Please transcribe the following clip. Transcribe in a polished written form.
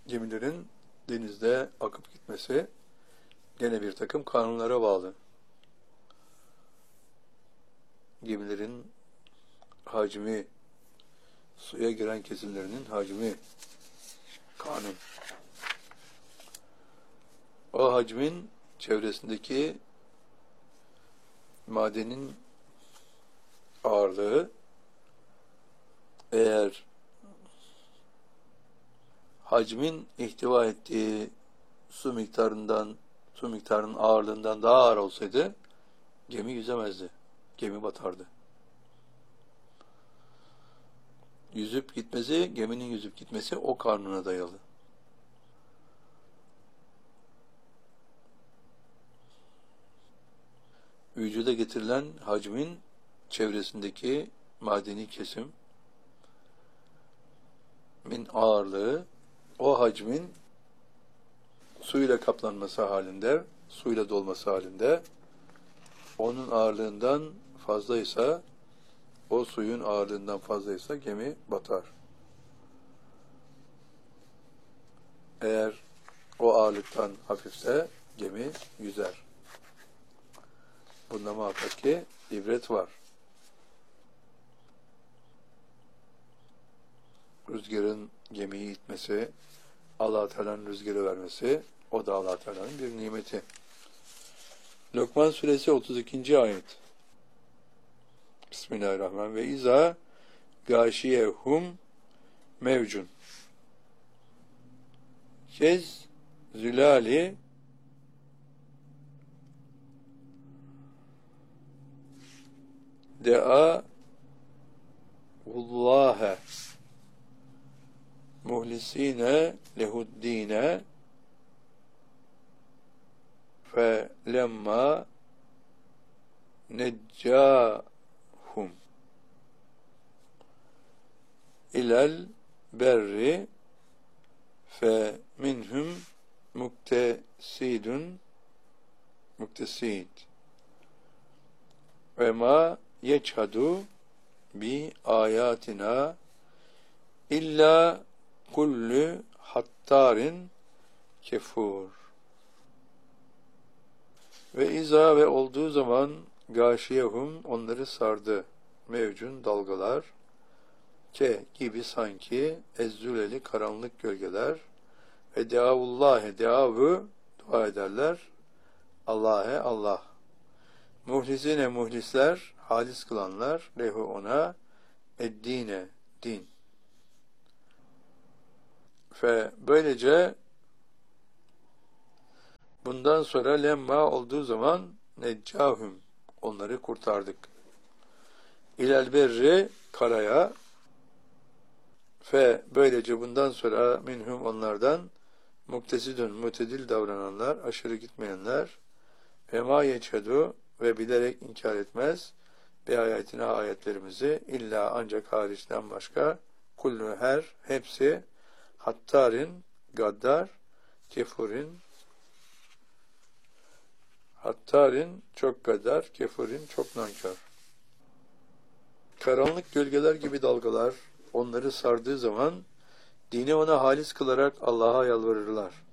gemilerin denizde akıp gitmesi gene bir takım kanunlara bağlı. Gemilerin hacmi, suya giren kesimlerinin hacmi kanun. O hacmin çevresindeki madenin ağırlığı eğer hacmin ihtiva ettiği su miktarının ağırlığından daha ağır olsaydı gemi yüzemezdi. Gemi batardı. Geminin yüzüp gitmesi o kanuna dayalı. Vücuda getirilen hacmin çevresindeki madeni kesimin ağırlığı o hacmin suyla kaplanması halinde, suyla dolması halinde onun ağırlığından fazlaysa, o suyun ağırlığından fazlaysa gemi batar. Eğer o ağırlıktan hafifse gemi yüzer. Bunda muhakkak ki ibret var. Rüzgarın gemiyi itmesi, Allah-u Teala'nın rüzgarı vermesi, o da Allah-u Teala'nın bir nimeti. Lokman suresi 32. ayet. Bismillahirrahmanirrahim. Ve izâ gâşiyehum mevcun. Kez zülali Allâhe muhlisîne lehuddîne fe lemma neccâhum ilel berri fe minhum muktesid ve ma yeçhadu bi ayatina illa kullu hattarin kefur. Ve iza ve olduğu zaman gâşiyehum onları sardı. Mevcun dalgalar gibi sanki ezzüleli karanlık gölgeler ve deavullâhe dua ederler. Allah'e Allah. Muhlisine muhlisler, halis kılanlar, lehu ona, eddine din. Ve böylece bundan sonra lemma olduğu zaman neccahum onları kurtardık. İlel berri karaya ve böylece bundan sonra minhum onlardan muktesidun mutedil davrananlar, aşırı gitmeyenler ve ma yeçhedu ve bilerek inkar etmez be ayetine ayetlerimizi illa ancak hariçten başka kullu hepsi hattarin gaddar kefurin çok gaddar kefurin çok nankör. Karanlık gölgeler gibi dalgalar onları sardığı zaman dini ona halis kılarak Allah'a yalvarırlar.